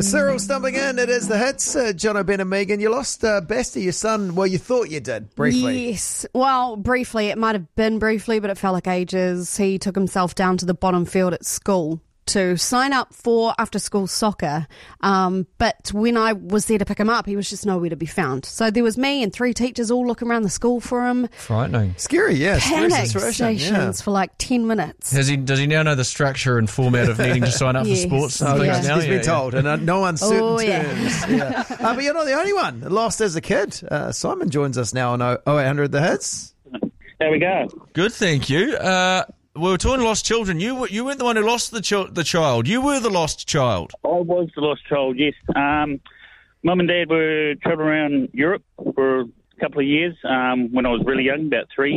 Cyril stumping in. It is the hits. John O'Ben and Megan. You lost Basti, your son. Well, you thought you did, briefly. Yes. Well, briefly. It might have been briefly, but it felt like ages. He took himself down to the bottom field at school to sign up for after-school soccer. But when I was there to pick him up, he was just nowhere to be found. So there was me and 3 teachers all looking around the school for him. Frightening. Scary, yeah. Panic stations for like 10 minutes. Does he now know the structure and format of needing to sign up Yes. for sports and Oh, things yeah. now? He's been told, and no uncertain yeah. terms. Yeah. But you're not the only one lost as a kid. Simon joins us now on 0800 The Hits. There we go. Good, thank you. We were talking lost children. You weren't the one who lost the child. You were the lost child. I was the lost child, yes. Mum and Dad were travelling around Europe for a couple of years when I was really young, about 3.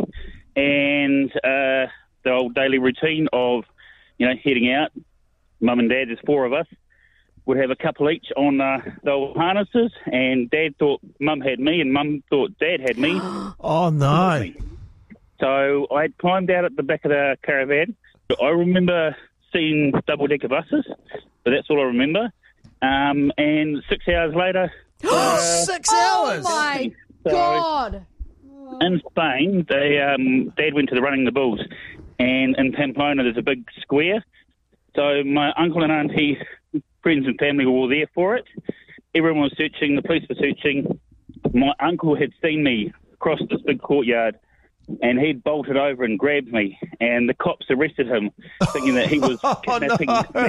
And the old daily routine of, heading out, Mum and Dad, there's 4 of us, would have a couple each on the old harnesses. And Dad thought Mum had me and Mum thought Dad had me. Oh, no. So I had climbed out at the back of the caravan. I remember seeing double-decker buses, but that's all I remember. And 6 hours later... 6 hours? Oh, my So, God. in Spain, Dad went to the Running the Bulls, and in Pamplona there's a big square. So my uncle and auntie, friends and family were all there for it. Everyone was searching, the police were searching. My uncle had seen me across this big courtyard, and he'd bolted over and grabbed me, and the cops arrested him, thinking that he was kidnapping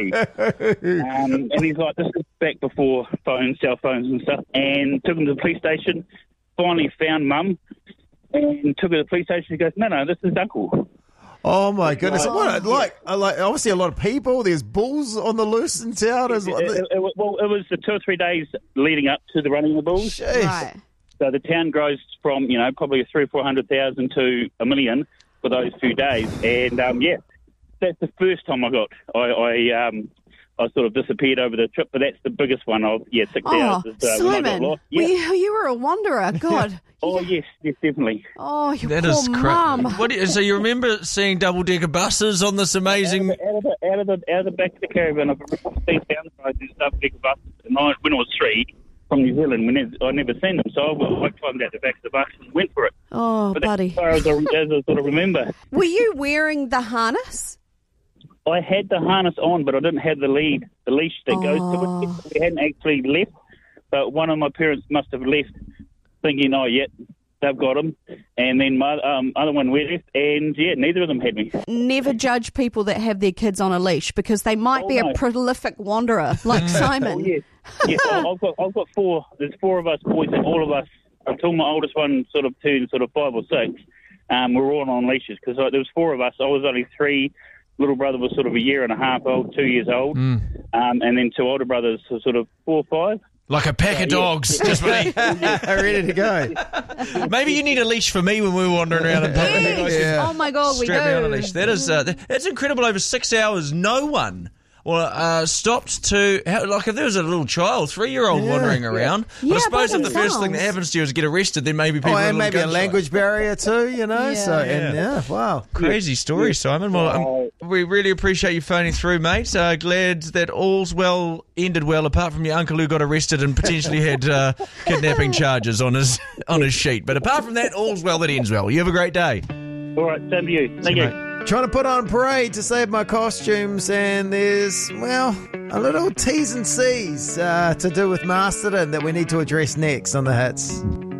me. And he's like, this is back before cell phones and stuff, and took him to the police station, finally found Mum, and took her to the police station. He goes, no, this is Uncle. Oh, my goodness. Like, obviously a lot of people. There's bulls on the loose in town. It was the 2 or 3 days leading up to the Running the Bulls. Jeez. Right. So the town grows from, probably 300,000 or 400,000 to 1 million for those few days. And, that's the first time I sort of disappeared over the trip, but that's the biggest one of, 6 hours. When I got Simon, lost. Yeah. you were a wanderer. God. Oh, yes, definitely. Oh, your That poor is mum. So you remember seeing double-decker buses on this amazing... Out of the back of the caravan, I've seen downside these double-decker buses. And when I was 3, from New Zealand, I never seen them, so I climbed out the back of the bus and went for it. Oh, but buddy. As far as I sort of remember. Were you wearing the harness? I had the harness on, but I didn't have the leash that goes to it. We hadn't actually left, but one of my parents must have left thinking, they've got him. And then my other one went left, and, neither of them had me. Never judge people that have their kids on a leash because they might be a prolific wanderer like Simon. Yes. I've got 4. There's 4 of us boys, and all of us, until my oldest one sort of turned 5 or 6, we're all on leashes because there was 4 of us. I was only 3. Little brother was sort of 1.5 years old, 2 years old, and then 2 older brothers were sort of 4 or 5. Like a pack of dogs, just ready to go. Maybe you need a leash for me when we were wandering around in public. Yes. Oh my God, we do. Strap me on a leash. That is, that's incredible. Over 6 hours, no one stopped to, if there was a little child, 3-year-old wandering around. But I suppose if the first thing that happens to you is to get arrested, then maybe people and maybe a language barrier too, wow. Crazy story, Simon. Well, we really appreciate you phoning through, mate. Glad that all's ended well, apart from your uncle who got arrested and potentially had kidnapping charges on his sheet. But apart from that, all's well that ends well. You have a great day. All right, same to you. Thank you. Mate. Trying to put on parade to save my costumes, and there's, a little T's and C's to do with Masterton that we need to address next on The Hits.